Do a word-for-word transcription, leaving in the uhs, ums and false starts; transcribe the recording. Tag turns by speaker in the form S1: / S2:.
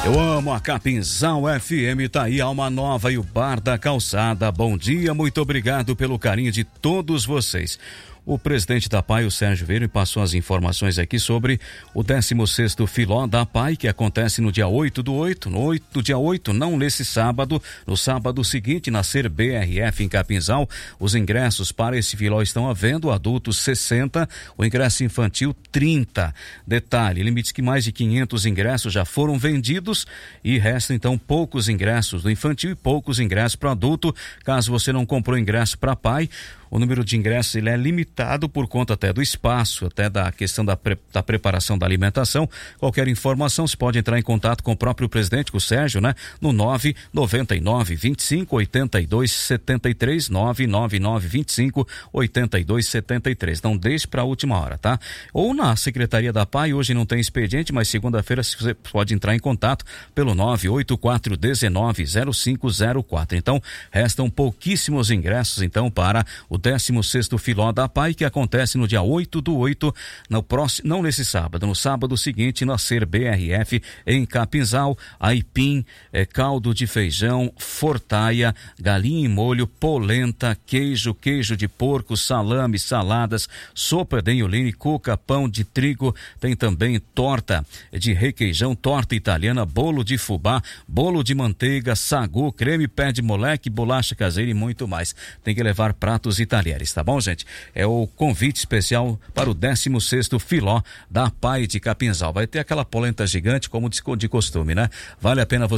S1: Eu amo a Capinzal F M, tá aí Alma Nova e o Bar da Calçada. Bom dia, muito obrigado pelo carinho de todos vocês. O presidente da A P A I, o Sérgio Vieira, passou as informações aqui sobre o décimo sexto Filó da A P A I, que acontece no dia oito do oito, no oito do dia oito, não nesse sábado, no sábado seguinte, na Ser B R F em Capinzal. Os ingressos para esse Filó estão à venda, adultos sessenta, o ingresso infantil trinta. Detalhe, limites que mais de quinhentos ingressos já foram vendidos e restam então poucos ingressos do infantil e poucos ingressos para adulto. Caso você não comprou ingresso para A P A I, o número de ingressos ele é limitado por conta até do espaço, até da questão da, pre, da preparação da alimentação. Qualquer informação, você pode entrar em contato com o próprio presidente, com o Sérgio, né? No nove nove nove, vinte e cinco, oitenta e dois, setenta e três, nove nove nove, vinte e cinco, oitenta e dois, setenta e três. Não deixe para a última hora, tá? Ou na Secretaria da A P A I, hoje não tem expediente, mas segunda-feira você pode entrar em contato pelo nove oito quatro um nove, zero cinco zero quatro. Então, restam pouquíssimos ingressos, então, para o décimo sexto Filó da A P A I, que acontece no dia oito do oito, no próximo, não nesse sábado, no sábado seguinte, na Ser B R F em Capinzal. Aipim, é, caldo de feijão, fortaia, galinha em molho, polenta, queijo, queijo de porco, salame, saladas, sopa de inholine, cuca, pão de trigo, tem também torta de requeijão, torta italiana, bolo de fubá, bolo de manteiga, sagu, creme pé de moleque, bolacha caseira e muito mais. Tem que levar pratos e talheres, tá bom, gente? É o convite especial para o décimo sexto Filó da A P A I de Capinzal. Vai ter aquela polenta gigante como de costume, né? Vale a pena você